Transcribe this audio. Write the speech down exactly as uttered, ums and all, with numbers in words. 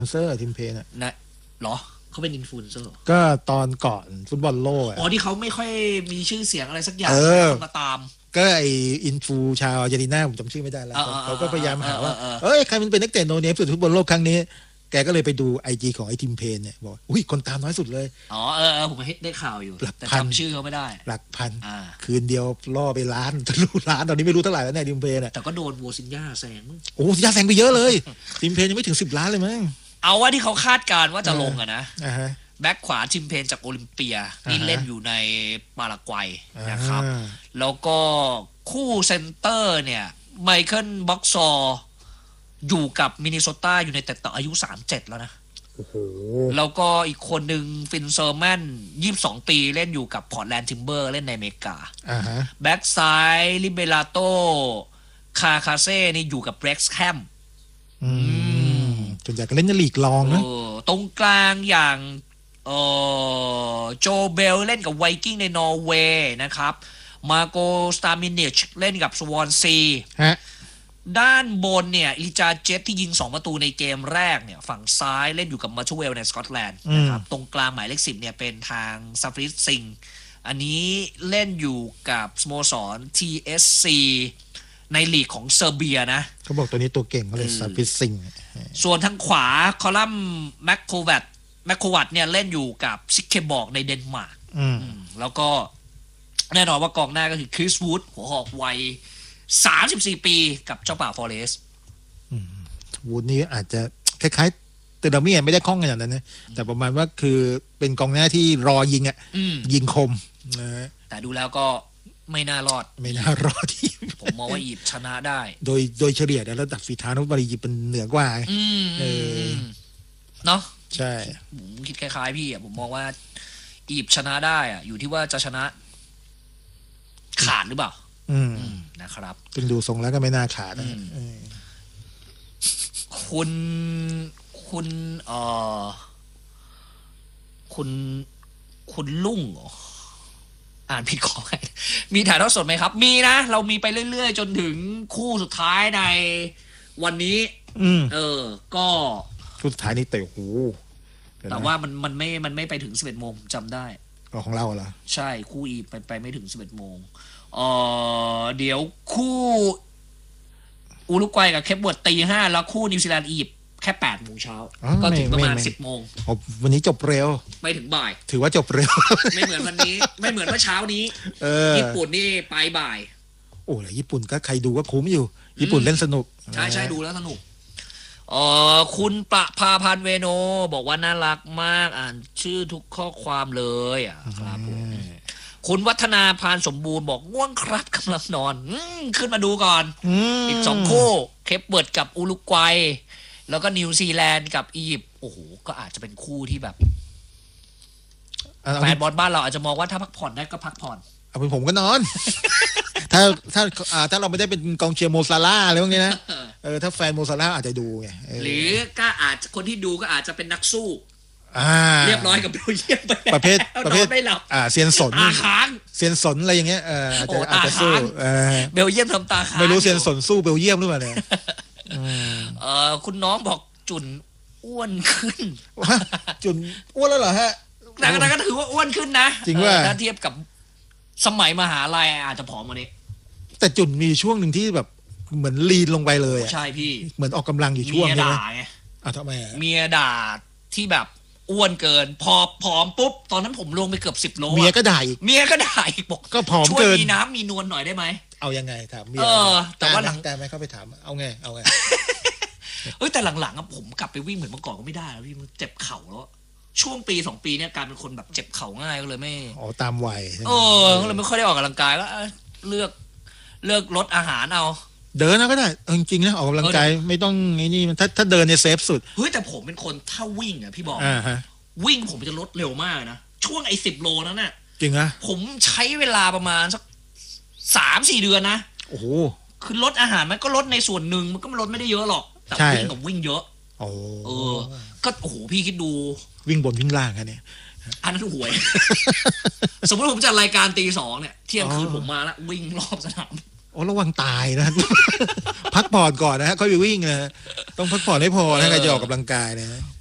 เซอร์ทีมเพนอ่ะนะเหรอเขาเป็นอินฟลูเอนเซอร์ก็ตอนก่อนฟุตบอลโลกอ๋อที่เขาไม่ค่อยมีชื่อเสียงอะไรสักอย่างมาตามก็ไออินฟูชาวอาร์เจนตินาผมจำชื่อไม่ได้แล้วเขาก็พยายามหาว่าเอ้ยใครมันเป็นนักเตะโนเนมสุดฟุตบอลโลกครั้งนี้แกก็เลยไปดูไอจีของไอทีมเพนเนี่ยบอกอุ้ยคนตามน้อยสุดเลยอ๋อเออผมได้ข่าวอยู่แต่จำชื่อเขาไม่ได้หลักพันคืนเดียวล่อไปล้านทะลุล้านตอนนี้ไม่รู้เท่าไหร่แล้วเนี่ยทีมเพนอ่ะแต่ก็โดนโวซินยาแซงโอ้ซินยาแซงไปเยอะเลยทีมเพนยังไม่ถึงสิบล้านเลยมั้งเอาว่าที่เขาคาดการณ์ว่าจะลงอะนะแบ็คขวาทิมเพนจากโอลิมเปียนี่เล่นอยู่ในปารากวัยนะครับแล้วก็คู่เซนเตอร์เนี่ยไมเคิลบ็อกซอร์อยู่กับมินนิโซตาอยู่ในแต่ต่ออายุสามสิบเจ็ดแล้วนะแล้วก็อีกคนหนึ่งฟินเซอร์แมนยี่สิบสองปีเล่นอยู่กับพอร์ตแลนด์ทิมเบอร์เล่นในอเมริกาแบ็คซ้ายลิเบราโตคาคาเซ่นี่อยู่กับเร็กซ์แฮมส่วนใหญ่ก็เล่นในลีกรองนะตรงกลางอย่างโจเบลเล่นกับไวกิ้งในนอร์เวย์นะครับมาโกสตามินิชเล่นกับสวอนซีด้านบนเนี่ยอิจาเจตที่ยิงสองประตูในเกมแรกเนี่ยฝั่งซ้ายเล่นอยู่กับมาชูเวลในสกอตแลนด์นะครับตรงกลางหมายเลขสิบเนี่ยเป็นทางซาฟริสซิงอันนี้เล่นอยู่กับสโมสร ที เอส ซี ในลีกของเซอร์เบียนะเขาบอกตัวนี้ตัวเก่งเขาเลยซาฟริสซิงส่วนทางขวาคอลัมแมคโควัตแมคโควัตเนี่ยเล่นอยู่กับซิกเคบอกในเดนมาร์กแล้วก็แน่นอนว่ากองหน้าก็คือคริสวูดหัวหอกวัยสามสิบสี่ปีกับเจ้าป่าฟอเรสต์วูดนี่อาจจะคล้ายๆเตอร์ดามี่ไม่ได้คล่องขนาดนั้นนะแต่ประมาณว่าคือเป็นกองหน้าที่รอยิงอ่ะยิงคมนะแต่ดูแล้วก็ไม่น่ารอดไม่น่ารอดที่ผมมองว่าอียิปต์ชนะได้โดยโดยเฉลี่ยแล้วระดับฝีเท้านักบอลอียิปต์เป็นเหนือกว่าเออเนาะใช่ผมคิดคล้ายๆพี่อ่ะผมมองว่าอียิปต์ชนะได้อ่ะอยู่ที่ว่าจะชนะขาดหรือเปล่านะครับจึงดูทรงแล้วก็ไม่น่าขาดนะคุณคุณเอ่อคุณคุณลุงอ่านผิดขอให้มีถ่ายทอดสดไหมครับมีนะเรามีไปเรื่อยๆจนถึงคู่สุดท้ายในวันนี้เออก็คู่สุดท้ายนี่เตะหูแต่ว่ามันมันไม่มันไม่ไปถึงสิบเอ็ดโมงจำได้ของเราเหรอใช่คู่อีไปไปไม่ถึงสิบเอ็ดโมงเออเดี๋ยวคู่อุรุกวัยกับเคปเวิร์ดตีห้าแล้วคู่นิวซีแลนด์อียิปต์แค่แปดโมงเช้าก็ถึงประมาณสิบโมงวันนี้จบเร็วไม่ถึงบ่ายถือว่าจบเร็วไม่เหมือนวันนี้ไม่เหมือนเมื่อเช้านี้ญี่ปุ่นนี่ไปบ่ายโอ้ยญี่ปุ่นก็ใครดูก็คุ้มอยู่ญี่ปุ่นเล่นสนุกใช่ใช่ดูแล้วสนุกเออคุณประภาพันธ์เวโนบอกว่าน่ารักมากอ่านชื่อทุกข้อความเลยอ่ะครับคุณวัฒนาพานสมบูรณ์บอกง่วงครับกำลังนอนขึ้นมาดูก่อนอ, อีกสองคู่เคปเบิร์ดกับอุรุกวัยแล้วก็นิวซีแลนด์กับอียิปต์โอ้โหก็อาจจะเป็นคู่ที่แบบแฟนบอลบ้านเราอาจจะมองว่าถ้าพักผ่อนได้ก็พักผ่อนเอาเป็นผมก็นอน ถ้าถ้าถ้าเราไม่ได้เป็นกองเชียร์โมซาร่าอะไรพวกนี้นะเออถ้าแฟนโมซาร่าอาจจะดูไงหรือก็อาจคนที่ดูก็อาจจะเป็นนักสู้เรียบร้อยกับเบลเยียมไปประเภทประเภทไม่หลับอ่าเซียนสนตาค้างเซียนสนอะไรอย่างเงี้ยเอออาจจะอาจจะสู้เบลเยียมทำตาค้างไม่รู้เซียนสนสู้เบลเยียมหรือเปล่าเนี่ยเออคุณน้องบอกจุนอ้วนขึ้นจุนอ้วนแล้วเหรอฮะแต่ก็ถือว่าอ้วนขึ้นนะจริงว่าถ้าเทียบกับสมัยมหาลัยอาจจะผอมกว่านี้แต่จุนมีช่วงหนึ่งที่แบบเหมือนลีนลงไปเลยใช่พี่เหมือนออกกำลังอยู่ช่วงนึงเมียด่าไงอ่ะทำไมเมียด่าที่แบบอ้วนเกินพอผอมปุ๊บตอนนั้นผมลงไปเกือบสิบโลเมียก็ด่าอีกเมียก็ด่าอีกบอกก็ผอมเกินช่วยมีน้ำมีนวลหน่อยได้ไหมเอายังไงถามเมียเออแต่ว่าหลังแต่ไม่เข้าไปถามเอาไงเอาไงเอ้ยแต่หลังๆผมกลับไปวิ่งเหมือนเมื่อก่อนก็ไม่ได้แล้วพี่มันเจ็บเข่าแล้วช่วงปีสองปีเนี่ยการเป็นคนแบบเจ็บเข่าง่ายก็เลยไม่อ๋อตามวัยเออก็เลยไม่ค่อยได้ออกกำลังกายก็เลือกเลือกลดอาหารเอาเดินก็ได้จริงๆนะออกกำลังกายไม่ต้องไอ้นี่ถ้าถ้าเดินเนี่ยเซฟสุดเฮ้ยแต่ผมเป็นคนถ้าวิ่งอ่ะพี่บอกวิ่งผมจะลดเร็วมากนะช่วงไอ้สิบโลนั้นน่ะจริงอะผมใช้เวลาประมาณสักสามสี่เดือนนะโอ้โหคือลดอาหารมันก็ลดในส่วนหนึ่งมันก็ลดไม่ได้เยอะหรอกแต่วิ่งกับวิ่งเยอะโอ้เออก็โอ้โหพี่คิดดูวิ่งบนวิ่งล่างกันเนี่ยอันนั้นหวยสมมติผมจัดรายการตีสองเนี่ยเที่ยงคืนผมมาแล้ววิ่งรอบสนามโอ้ระวังตายนะ พักผ่อนก่อนนะฮะค่อยไปวิ่งนะต้องพักผ่อนให้พอนะใครจะออกกำลังกายนะ